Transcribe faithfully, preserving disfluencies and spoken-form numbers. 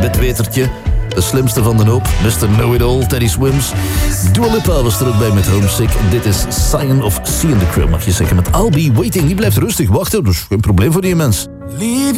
bedwetertje. De slimste van de hoop, mister Know-It-All, Teddy Swims. Dua Lipa was er ook bij met Homesick. Dit is Sign of Sea in the Crew, mag je zeggen, met I'll Be Waiting. Die blijft rustig wachten, dus geen probleem voor die mens.